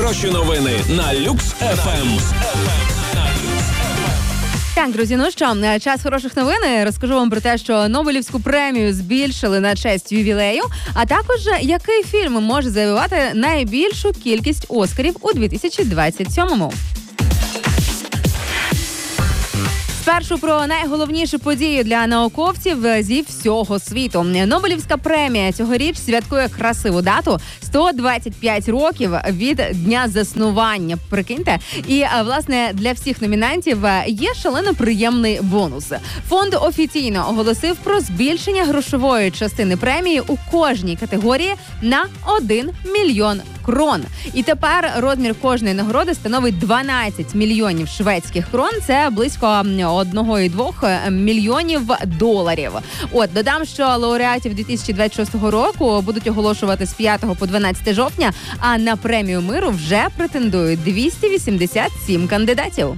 найкращі новини на Люкс ФМ. Так, друзі, ну що, час хороших новин. Розкажу вам про те, що Нобелівську премію збільшили на честь ювілею, а також який фільм може завоювати найбільшу кількість Оскарів у 2027-му. Спершу про найголовніші події для науковців зі всього світу. Нобелівська премія цьогоріч святкує красиву дату – 125 років від дня заснування. Прикиньте. І, власне, для всіх номінантів є шалено приємний бонус. Фонд офіційно оголосив про збільшення грошової частини премії у кожній категорії на 1 мільйон крон. І тепер розмір кожної нагороди становить 12 мільйонів шведських крон. Це близько 1,2 мільйонів доларів. От, додам, що лауреатів 2026 року будуть оголошувати з 5 по 12 жовтня, а на премію миру вже претендують 287 кандидатів.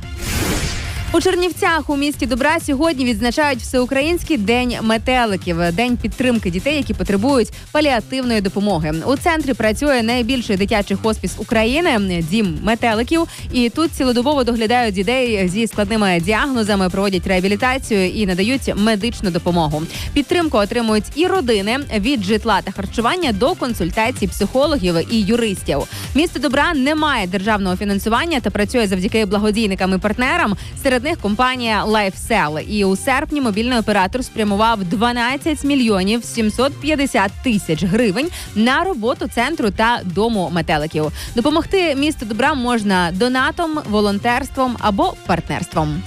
У Чернівцях у місті Добра сьогодні відзначають Всеукраїнський день метеликів, день підтримки дітей, які потребують паліативної допомоги. У центрі працює найбільший дитячий хоспіс України – Дім метеликів. І тут цілодобово доглядають дітей зі складними діагнозами, проводять реабілітацію і надають медичну допомогу. Підтримку отримують і родини від житла та харчування до консультацій психологів і юристів. Місто Добра не має державного фінансування та працює завдяки благодійникам і партнерам. Серед них компанія LifeSell. І у серпні мобільний оператор спрямував 12 мільйонів 750 тисяч гривень на роботу центру та дому метеликів. Допомогти місту Добра можна донатом, волонтерством або партнерством.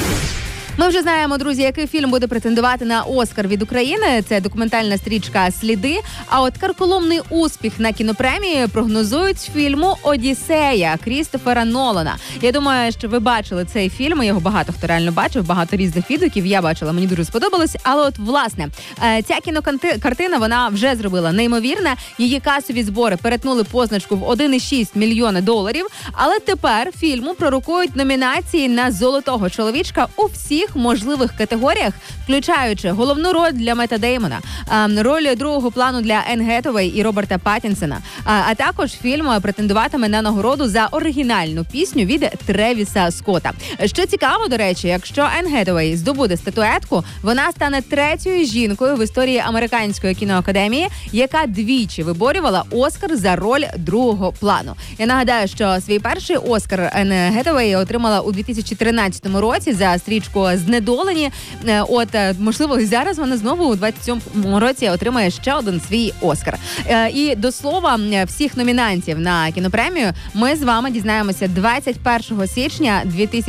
Ми вже знаємо, друзі, який фільм буде претендувати на Оскар від України. Це документальна стрічка «Сліди». А от карколомний успіх на кінопремії прогнозують фільму «Одіссея» Крістофера Нолана. Я думаю, що ви бачили цей фільм, його багато хто реально бачив, багато різних відгуків, я бачила, мені дуже сподобалось. Але от, власне, ця кінокартина, вона вже зробила неймовірне. Її касові збори перетнули позначку в 1,6 мільйона доларів. Але тепер фільму пророкують номінації на «Золотого чоловічка» у всіх можливих категоріях, включаючи головну роль для Мета Деймона, роль другого плану для Енн Гетуей і Роберта Паттінсона, а також фільм претендуватиме на нагороду за оригінальну пісню від Тревіса Скотта. Що цікаво, до речі, якщо Енн Гетуей здобуде статуетку, вона стане третьою жінкою в історії Американської кіноакадемії, яка двічі виборювала Оскар за роль другого плану. Я нагадаю, що свій перший Оскар Енн Гетуей отримала у 2013 році за стрічку «Знедолені». От, можливо, зараз вона знову у 27-му році отримає ще один свій Оскар. І до слова, всіх номінантів на кінопремію ми з вами дізнаємося 21 січня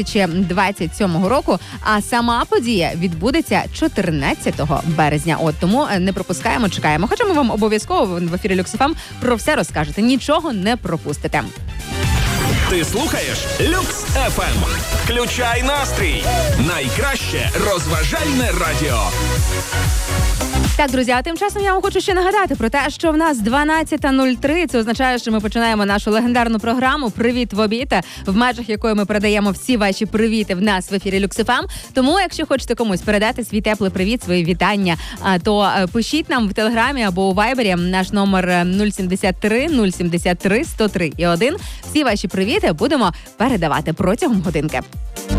2027 року, а сама подія відбудеться 14 березня. От, тому не пропускаємо, чекаємо. Хоча ми вам обов'язково в ефірі Люкс ФМ про все розкажете. Нічого не пропустите. Ти слухаєш Люкс ФМ. Включай настрій. Найкраще розважальне радіо. Так, друзі, а тим часом я вам хочу ще нагадати про те, що в нас 12:03. Це означає, що ми починаємо нашу легендарну програму «Привіт в обід», в межах якої ми передаємо всі ваші привіти в нас в ефірі Люкс ФМ. Тому, якщо хочете комусь передати свій теплий привіт, свої вітання, то пишіть нам в Телеграмі або у Вайбері. Наш номер 073 103 і 1. Всі ваші привіти будемо передавати протягом годинки.